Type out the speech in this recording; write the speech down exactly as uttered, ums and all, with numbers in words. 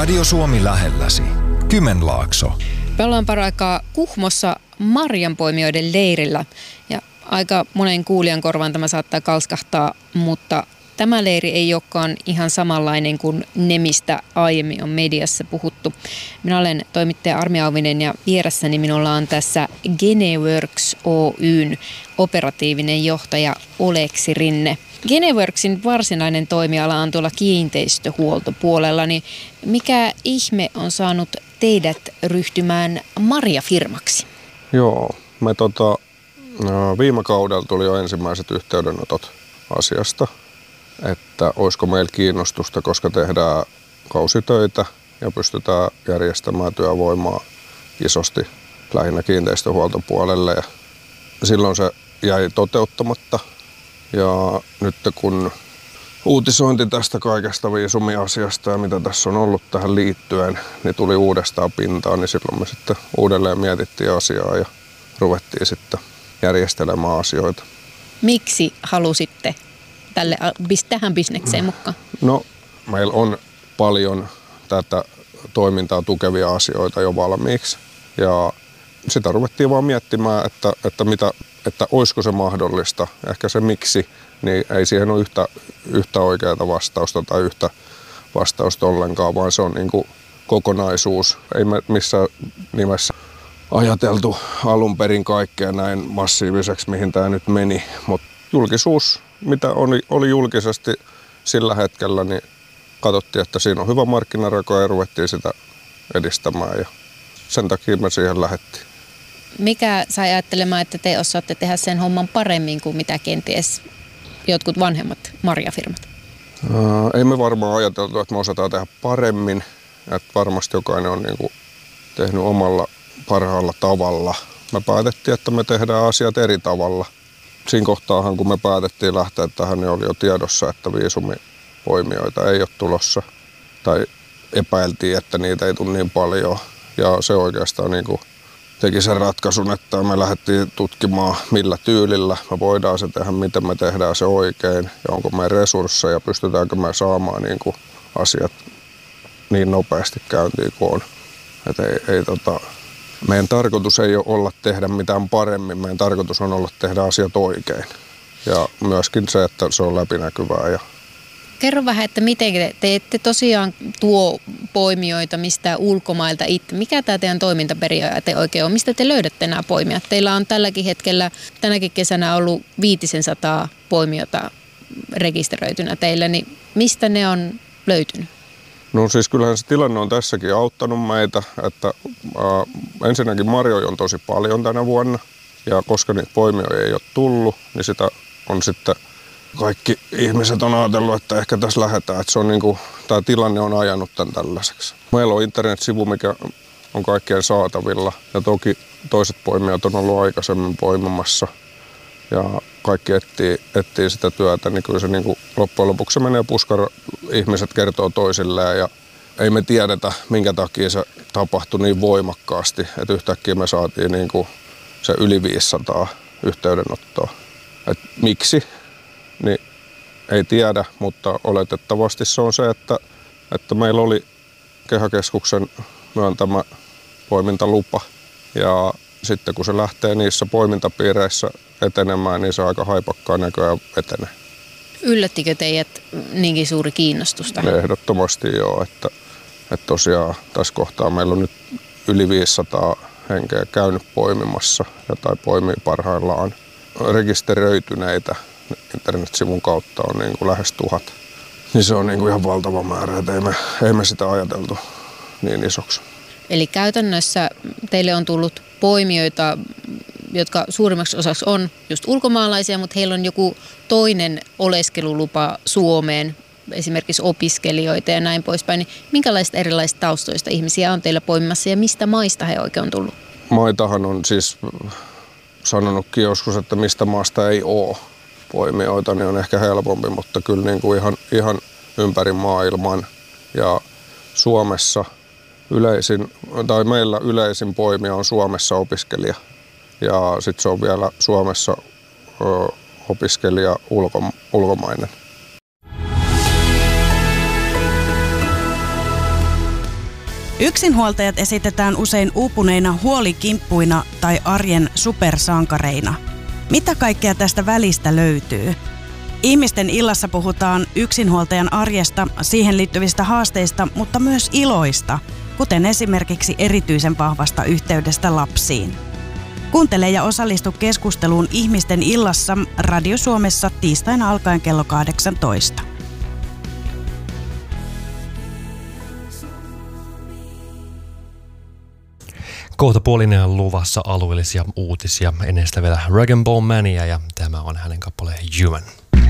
Radio Suomi lähelläsi. Kymenlaakso. Me ollaan paraikaa Kuhmossa marjanpoimijoiden leirillä ja aika monen kuulijan korvaan tämä saattaa kalskahtaa, mutta tämä leiri ei olekaan ihan samanlainen kuin ne, mistä aiemmin on mediassa puhuttu. Minä olen toimittaja Armi Auvinen ja vieressäni minulla on tässä Geneworks Oy:n operatiivinen johtaja Oleksi Rinne. Geneworksin varsinainen toimiala on tuolla kiinteistöhuoltopuolella, niin mikä ihme on saanut teidät ryhtymään marjafirmaksi? Joo, me tota, viime kaudella tuli jo ensimmäiset yhteydenotot asiasta, että olisiko meillä kiinnostusta, koska tehdään kausitöitä ja pystytään järjestämään työvoimaa isosti lähinnä kiinteistöhuoltopuolelle. Ja silloin se jäi toteuttamatta. Ja nyt kun uutisointi tästä kaikesta viisumiasiasta ja mitä tässä on ollut tähän liittyen, niin tuli uudestaan pintaan, niin silloin me sitten uudelleen mietittiin asiaa ja ruvettiin sitten järjestelemään asioita. Miksi halusitte tälle, tähän bisnekseen mukaan? No, meillä on paljon tätä toimintaa tukevia asioita jo valmiiksi ja sitä ruvettiin vaan miettimään, että, että, mitä, että olisiko se mahdollista, ehkä se miksi, niin ei siihen ole yhtä, yhtä oikeaa vastausta tai yhtä vastausta ollenkaan, vaan se on niin kuin kokonaisuus. Ei me missään nimessä ajateltu alun perin kaikkea näin massiiviseksi, mihin tämä nyt meni, mutta julkisuus, mitä oli, oli julkisesti sillä hetkellä, niin katsottiin, että siinä on hyvä markkinarako ja ruvettiin sitä edistämään ja sen takia me siihen lähdettiin. Mikä sai ajattelemaan, että te osaatte tehdä sen homman paremmin kuin mitä kenties jotkut vanhemmat marjafirmat? Ää, ei me varmaan ajateltu, että me osataan tehdä paremmin. Että varmasti jokainen on niin kuin tehnyt omalla parhaalla tavalla. Me päätettiin, että me tehdään asiat eri tavalla. Siinä kohtaahan, kun me päätettiin lähteä tähän, niin oli jo tiedossa, että viisumipoimijoita ei ole tulossa. Tai epäiltiin, että niitä ei tule niin paljon. Ja se oikeastaan niin kuin teki sen ratkaisun, että me lähdettiin tutkimaan, millä tyylillä me voidaan se tehdä, miten me tehdään se oikein ja onko meidän resursseja, pystytäänkö me saamaan niin kuin asiat niin nopeasti käyntiin kuin on. Et ei, ei, tota, meidän tarkoitus ei ole olla tehdä mitään paremmin, meidän tarkoitus on olla tehdä asiat oikein ja myöskin se, että se on läpinäkyvää. Ja kerro vähän, että miten te, te ette tosiaan tuo poimijoita mistään ulkomailta itse. Mikä tämä teidän toimintaperiaate oikein on? Mistä te löydätte nämä poimijat? Teillä on tälläkin hetkellä, tänäkin kesänä ollut viitisensataa poimijoita rekisteröitynä teillä, niin mistä ne on löytynyt? No siis kyllähän se tilanne on tässäkin auttanut meitä, että äh, ensinnäkin marjoja on tosi paljon tänä vuonna ja koska niitä poimijoita ei ole tullut, niin sitä on sitten kaikki ihmiset on ajatellut, että ehkä tässä lähdetään, että se on niin kuin, tämä tilanne on ajanut tämän tällaiseksi. Meillä on internetsivu, mikä on kaikkien saatavilla ja toki toiset poimijat on ollut aikaisemmin poimimassa ja kaikki etsii, etsii sitä työtä, niin kyllä se niin kuin loppujen lopuksi menee puskara, ihmiset kertoo toisilleen ja ei me tiedetä, minkä takia se tapahtui niin voimakkaasti, että yhtäkkiä me saatiin niin kuin se yli viisisataa yhteydenottoa. Et miksi? Niin ei tiedä, mutta oletettavasti se on se, että, että meillä oli Kehäkeskuksen myöntämä poimintalupa ja sitten kun se lähtee niissä poimintapiireissä etenemään, niin se aika haipakkaan näköjään etenee. Yllättikö teidät niinkin suuri kiinnostusta? Ehdottomasti joo, että, että tosiaan tässä kohtaa meillä on nyt yli viisisataa henkeä käynyt poimimassa ja tai poimii parhaillaan rekisteröityneitä. Internetsivun kautta on niin kuin lähes tuhat. Niin se on niin kuin ihan valtava määrä, että ei me, ei me sitä ajateltu niin isoksi. Eli käytännössä teille on tullut poimijoita, jotka suurimmaksi osaksi on just ulkomaalaisia, mutta heillä on joku toinen oleskelulupa Suomeen, esimerkiksi opiskelijoita ja näin poispäin. Niin minkälaista erilaisista taustoista ihmisiä on teillä poimimassa ja mistä maista he oikein on tullut? Maitahan on siis sanonutkin joskus, että mistä maasta ei ole poimijoita, niin on ehkä helpompi, mutta kyllä niin kuin ihan, ihan ympäri maailman. Ja Suomessa yleisin, tai meillä yleisin poimija on Suomessa opiskelija. Ja sitten se on vielä Suomessa ö, opiskelija ulko, ulkomainen. Yksinhuoltajat esitetään usein uupuneina huolikimppuina tai arjen supersankareina. Mitä kaikkea tästä välistä löytyy? Ihmisten illassa puhutaan yksinhuoltajan arjesta, siihen liittyvistä haasteista, mutta myös iloista, kuten esimerkiksi erityisen vahvasta yhteydestä lapsiin. Kuuntele ja osallistu keskusteluun Ihmisten illassa Radio Suomessa tiistaina alkaen kello kahdeksantoista. Kohta puolinen luvassa alueellisia uutisia. Ennen sitä vielä Rag and Bone Mania ja tämä on hänen kappaleen Human.